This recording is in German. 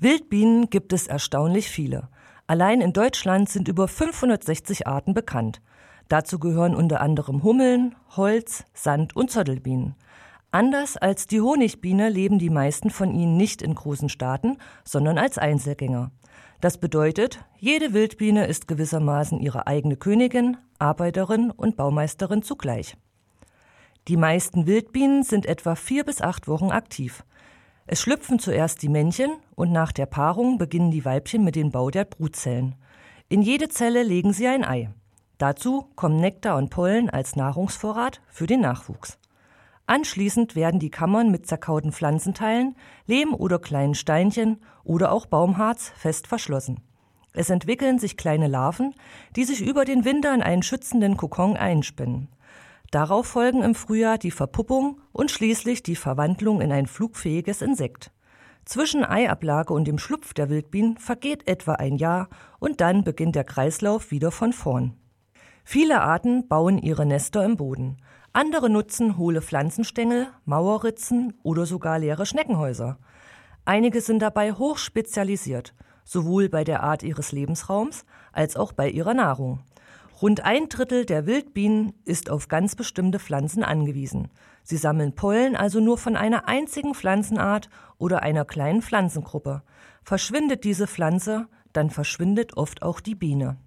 Wildbienen gibt es erstaunlich viele. Allein in Deutschland sind über 560 Arten bekannt. Dazu gehören unter anderem Hummeln, Holz-, Sand- und Zottelbienen. Anders als die Honigbiene leben die meisten von ihnen nicht in großen Staaten, sondern als Einzelgänger. Das bedeutet, jede Wildbiene ist gewissermaßen ihre eigene Königin, Arbeiterin und Baumeisterin zugleich. Die meisten Wildbienen sind etwa 4 bis 8 Wochen aktiv. Es schlüpfen zuerst die Männchen und nach der Paarung beginnen die Weibchen mit dem Bau der Brutzellen. In jede Zelle legen sie ein Ei. Dazu kommen Nektar und Pollen als Nahrungsvorrat für den Nachwuchs. Anschließend werden die Kammern mit zerkauten Pflanzenteilen, Lehm oder kleinen Steinchen oder auch Baumharz fest verschlossen. Es entwickeln sich kleine Larven, die sich über den Winter in einen schützenden Kokon einspinnen. Darauf folgen im Frühjahr die Verpuppung und schließlich die Verwandlung in ein flugfähiges Insekt. Zwischen Eiablage und dem Schlupf der Wildbienen vergeht etwa ein Jahr und dann beginnt der Kreislauf wieder von vorn. Viele Arten bauen ihre Nester im Boden. Andere nutzen hohle Pflanzenstängel, Mauerritzen oder sogar leere Schneckenhäuser. Einige sind dabei hochspezialisiert, sowohl bei der Art ihres Lebensraums als auch bei ihrer Nahrung. Rund 1/3 der Wildbienen ist auf ganz bestimmte Pflanzen angewiesen. Sie sammeln Pollen also nur von einer einzigen Pflanzenart oder einer kleinen Pflanzengruppe. Verschwindet diese Pflanze, dann verschwindet oft auch die Biene.